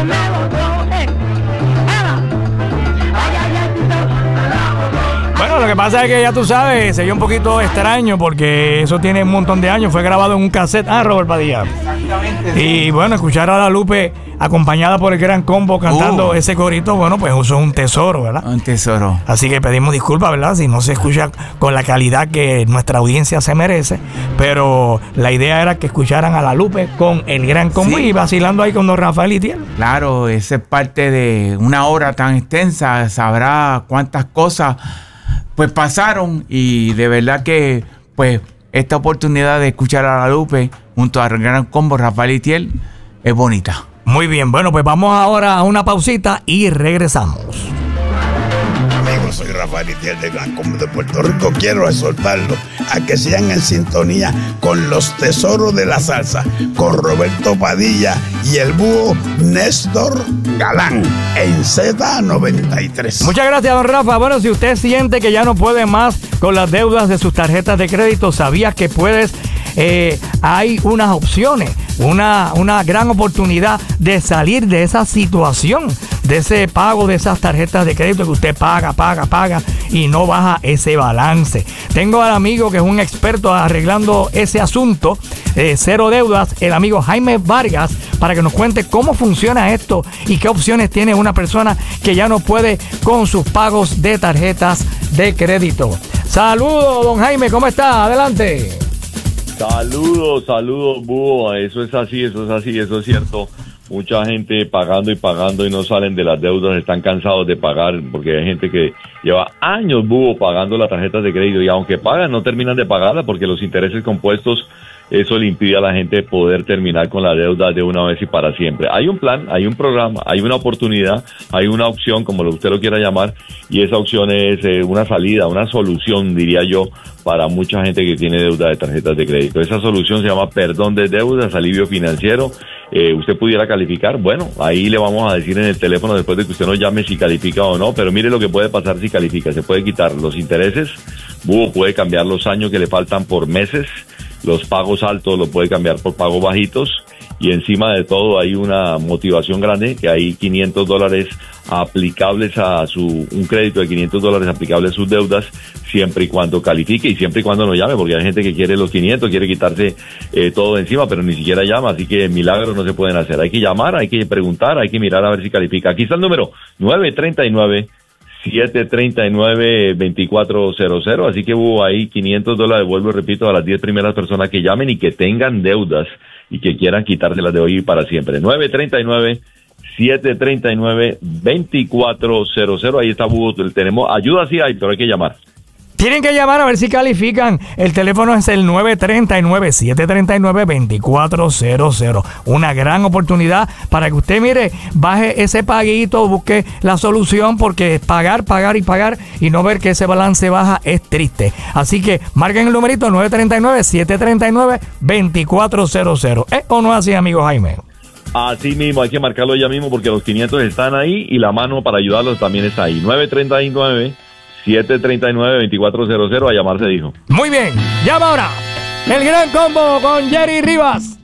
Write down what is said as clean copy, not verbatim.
Bueno, lo que pasa es que ya tú sabes, se vio un poquito extraño porque eso tiene un montón de años. Fue grabado en un cassette. Robert Padilla. Exactamente. Y bueno, escuchar a La Lupe acompañada por el Gran Combo cantando ese corito, bueno, pues eso es un tesoro, ¿verdad? Un tesoro. Así que pedimos disculpas, ¿verdad? Si no se escucha con la calidad que nuestra audiencia se merece. Pero la idea era que escucharan a La Lupe con el Gran Combo y vacilando ahí con don Rafael Itiel. Claro, esa es parte de una obra tan extensa. Sabrá cuántas cosas pues pasaron y de verdad que pues esta oportunidad de escuchar a La Lupe junto al Gran Combo Rafael Itiel es bonita. Muy bien, bueno, pues vamos ahora a una pausita y regresamos. Amigos, soy Rafael Itiel de Gran Combo de Puerto Rico. Quiero exhortarlos a que sigan en sintonía con los tesoros de la salsa, con Roberto Padilla y el búho Néstor Galán en Z93. Muchas gracias, don Rafa. Bueno, si usted siente que ya no puede más con las deudas de sus tarjetas de crédito, ¿sabías que puedes? Hay unas opciones, una gran oportunidad de salir de esa situación, de ese pago de esas tarjetas de crédito que usted paga y no baja ese balance. Tengo al amigo que es un experto arreglando ese asunto, cero deudas, el amigo Jaime Vargas, para que nos cuente cómo funciona esto y qué opciones tiene una persona que ya no puede con sus pagos de tarjetas de crédito. Saludos, don Jaime, ¿cómo está? Adelante. Saludos, búho. Eso es así, eso es cierto. Mucha gente pagando y no salen de las deudas, están cansados de pagar, porque hay gente que lleva años, búho, pagando las tarjetas de crédito, y aunque pagan, no terminan de pagarlas porque los intereses compuestos, eso le impide a la gente poder terminar con la deuda de una vez y para siempre. Hay un plan, hay un programa, hay una oportunidad, hay una opción, como usted lo quiera llamar, y esa opción es una salida, una solución, diría yo, para mucha gente que tiene deuda de tarjetas de crédito. Esa solución se llama perdón de deudas, alivio financiero. Usted pudiera calificar, bueno, ahí le vamos a decir en el teléfono después de que usted nos llame si califica o no, pero mire lo que puede pasar si califica. Se puede quitar los intereses, puede cambiar los años que le faltan por meses, los pagos altos lo puede cambiar por pagos bajitos, y encima de todo hay una motivación grande, que hay $500 aplicables un crédito de $500 aplicable a sus deudas, siempre y cuando califique y siempre y cuando nos llame, porque hay gente que quiere los 500, quiere quitarse todo de encima, pero ni siquiera llama, así que milagros no se pueden hacer. Hay que llamar, hay que preguntar, hay que mirar a ver si califica. Aquí está el número 939-739-2400, así que hubo ahí $500, vuelvo y repito, a las 10 primeras personas que llamen y que tengan deudas y que quieran quitárselas de hoy para siempre. 939-739-2400, ahí está Búho, tenemos ayuda, sí hay, pero hay que llamar. Tienen que llamar a ver si califican. El teléfono es el 939-739-2400. Una gran oportunidad para que usted, mire, baje ese paguito, busque la solución, porque pagar y no ver que ese balance baja es triste. Así que marquen el numerito 939-739-2400. ¿O no es así, amigo Jaime? Así mismo, hay que marcarlo ya mismo porque los 500 están ahí y la mano para ayudarlos también está ahí. 939-739-2400, a llamar se dijo. Muy bien, llama ahora. El Gran Combo con Jerry Rivas.